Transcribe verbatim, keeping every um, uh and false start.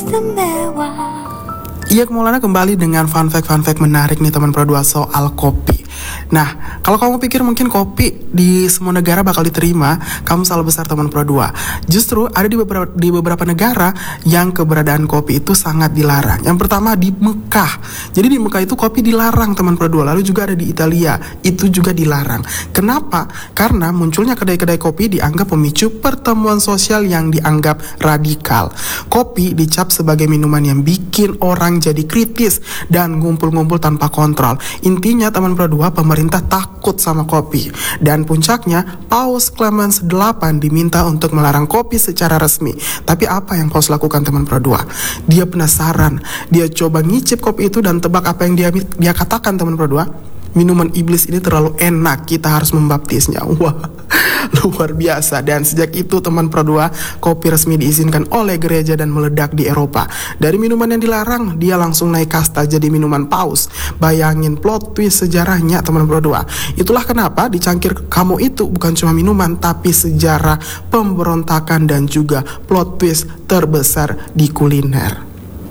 istimewa. Iya, Maulana kembali dengan fun fact-fun fact menarik nih teman Pro dua soal kopi. Nah, kalau kamu pikir mungkin kopi di semua negara bakal diterima, kamu salah besar teman Pro dua. Justru ada di beberapa, di beberapa negara yang keberadaan kopi itu sangat dilarang. Yang pertama di Mekah. Jadi di Mekah itu kopi dilarang teman Pro dua. Lalu juga ada di Italia, itu juga dilarang. Kenapa? Karena munculnya kedai-kedai kopi dianggap memicu pertemuan sosial yang dianggap radikal. Kopi dicap sebagai minuman yang bikin orang jadi kritis dan ngumpul-ngumpul tanpa kontrol. Intinya teman Pro dua, pemerintah takut sama kopi. Dan puncaknya, Paus Clemens delapan diminta untuk melarang kopi secara resmi. Tapi apa yang Paus lakukan teman Pro dua? Dia penasaran. Dia coba ngicip kopi itu dan tebak apa yang dia dia katakan teman Pro dua? Minuman iblis ini terlalu enak, kita harus membaptisnya. Wah, luar biasa. Dan sejak itu teman Pro dua, kopi resmi diizinkan oleh gereja dan meledak di Eropa. Dari minuman yang dilarang, dia langsung naik kasta jadi minuman paus. Bayangin plot twist sejarahnya teman Pro dua. Itulah kenapa di cangkir kamu itu bukan cuma minuman, tapi sejarah pemberontakan dan juga plot twist terbesar di kuliner.